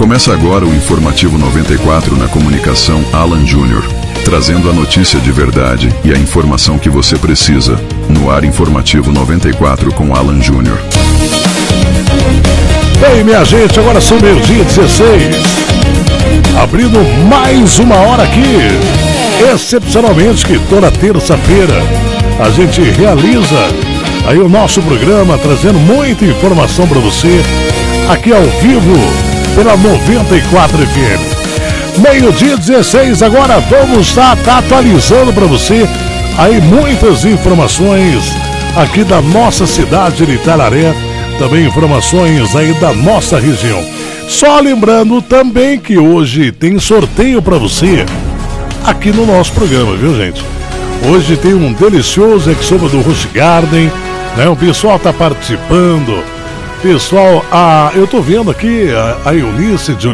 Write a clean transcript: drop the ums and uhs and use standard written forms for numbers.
Começa agora o Informativo 94 na comunicação Alan Júnior, trazendo a notícia de verdade e a informação que você precisa. No ar Informativo 94 com Alan Júnior. Bem, minha gente, agora são 12h16. Abrindo mais uma hora aqui. Excepcionalmente que toda terça-feira a gente realiza aí o nosso programa, trazendo muita informação para você aqui ao vivo pela 94 FM. 12h16, agora vamos estar atualizando para você aí muitas informações aqui da nossa cidade de Itararé, também informações aí da nossa região. Só lembrando também que hoje tem sorteio para você aqui no nosso programa, viu, gente? Hoje tem um delicioso yakisoba do Rush Garden, né? O pessoal tá participando. Pessoal, eu tô vendo aqui a Eunice de